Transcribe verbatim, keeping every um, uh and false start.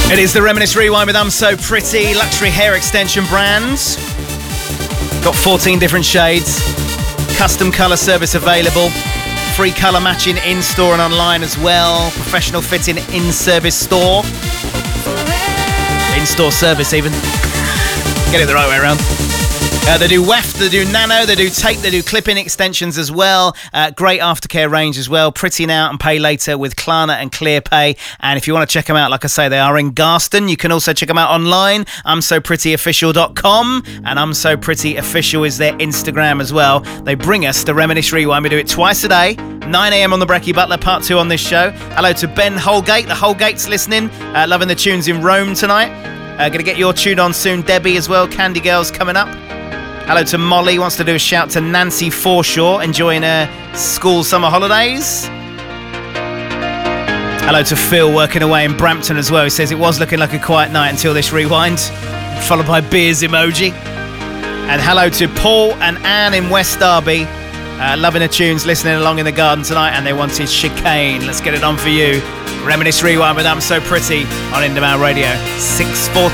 It is the Reminisce Rewind with I'm So Pretty, luxury hair extension brands. Got fourteen different shades. Custom colour service available. Free colour matching in-store and online as well. Professional fitting in-service store. In-store service even. Get it the right way around. Uh, they do weft, they do nano, they do tape, they do clip-in extensions as well. Uh, great aftercare range as well. Pretty now and pay later with Klarna and ClearPay. And if you want to check them out, like I say, they are in Garston. You can also check them out online. I'm so pretty official dot com and I'm so pretty official is their Instagram as well. They bring us the Reminisce Rewind. We do it twice a day. nine a.m. on the Brecky Butler, part two on this show. Hello to Ben Holgate. The Holgate's listening. Uh, loving the tunes in Rome tonight. Uh, going to get your tune on soon. Debbie as well. Candy Girl's coming up. Hello to Molly, wants to do a shout to Nancy Forshaw, enjoying her school summer holidays. Hello to Phil, working away in Brampton as well. He says it was looking like a quiet night until this rewind, followed by beers emoji. And hello to Paul and Anne in West Derby, uh, loving the tunes, listening along in the garden tonight, and they wanted Chicane. Let's get it on for you. Reminisce Rewind with I'm So Pretty on Indemau Radio. six four